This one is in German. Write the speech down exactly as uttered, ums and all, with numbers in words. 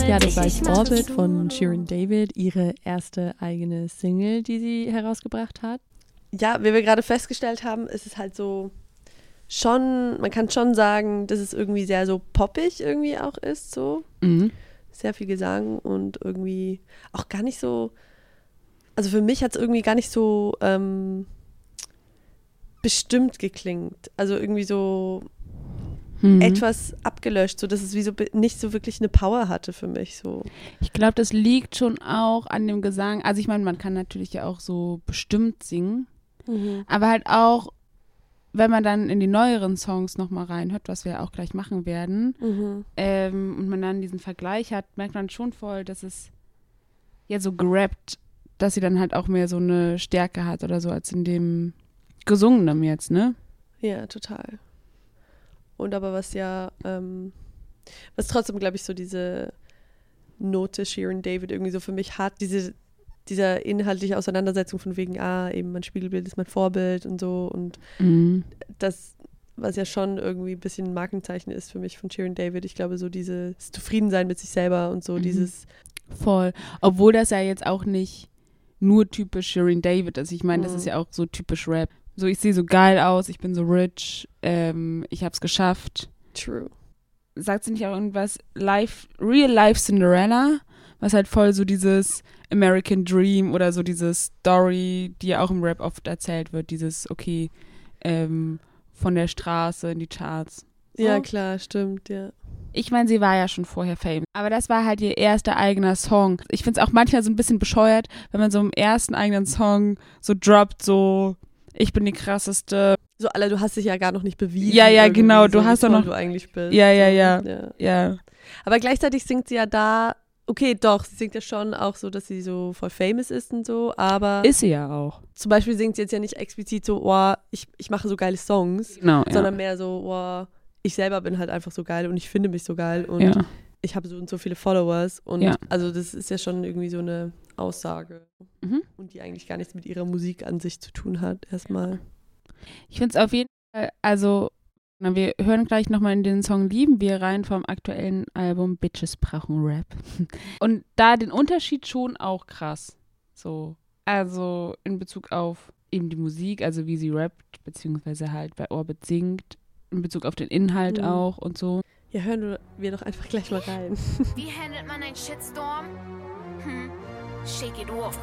Ja, das war jetzt Orbit von Shirin David, ihre erste eigene Single, die sie herausgebracht hat. Ja, wie wir gerade festgestellt haben, ist es halt so schon, man kann schon sagen, dass es irgendwie sehr so poppig irgendwie auch ist, so. Mhm. Sehr viel Gesang und irgendwie auch gar nicht so, also für mich hat es irgendwie gar nicht so ähm, bestimmt geklingt. Also irgendwie so Mhm. etwas abgelöscht, so dass es wie so be- nicht so wirklich eine Power hatte für mich. So. Ich glaube, das liegt schon auch an dem Gesang. Also ich meine, man kann natürlich ja auch so bestimmt singen, Mhm. aber halt auch, wenn man dann in die neueren Songs nochmal reinhört, was wir auch gleich machen werden, Mhm. ähm, und man dann diesen Vergleich hat, merkt man schon voll, dass es ja so gerappt, dass sie dann halt auch mehr so eine Stärke hat oder so als in dem Gesungenen jetzt, ne? Ja, total. Und aber was ja, ähm, was trotzdem, glaube ich, so diese Note Shirin David irgendwie so für mich hat, diese, dieser inhaltliche Auseinandersetzung von wegen, ah, eben mein Spiegelbild ist mein Vorbild und so und Mhm. das, was ja schon irgendwie ein bisschen ein Markenzeichen ist für mich von Shirin David, ich glaube so dieses Zufriedensein mit sich selber und so Mhm. dieses, Voll. Obwohl das ja jetzt auch nicht nur typisch Shirin David ist. Ich meine, das Mhm. ist ja auch so typisch Rap. So, ich sehe so geil aus, ich bin so rich, ähm, ich hab's geschafft. true. Sagt sie nicht auch irgendwas? Life, Real Life Cinderella? Was halt voll so dieses American Dream oder so diese Story, die ja auch im Rap oft erzählt wird. Dieses, okay, ähm, von der Straße in die Charts. So. Ja, klar, stimmt, ja. Ich meine, sie war ja schon vorher famous. Aber das war halt ihr erster eigener Song. Ich finde es auch manchmal so ein bisschen bescheuert, wenn man so im ersten eigenen Song so droppt, so, ich bin die krasseste. So, alle, du hast dich ja gar noch nicht bewiesen. Ja, ja, irgendwie, genau, so, du wie hast doch toll noch- du eigentlich bist. Ja, ja, so, ja. ja. Ja. Aber gleichzeitig singt sie ja da, okay, doch, sie singt ja schon auch so, dass sie so voll famous ist und so, aber Ist sie ja auch. zum Beispiel singt sie jetzt ja nicht explizit so, oh, ich, ich mache so geile Songs, Genau, ja. sondern mehr so, oh, ich selber bin halt einfach so geil und ich finde mich so geil und ja. ich habe so und so viele Followers und Ja. also das ist ja schon irgendwie so eine Aussage Mhm. und die eigentlich gar nichts mit ihrer Musik an sich zu tun hat, erstmal. Ich finde es auf jeden Fall, also, na, wir hören gleich nochmal in den Song Lieben wir rein vom aktuellen Album Bitches brauchen Rap. Und da den Unterschied schon auch krass. So, also in Bezug auf eben die Musik, also wie sie rappt, beziehungsweise halt bei Orbit singt, in Bezug auf den Inhalt Mhm. auch und so. Ja, hören wir doch einfach gleich mal rein. Wie handelt man einen Shitstorm? Hm, shake it off.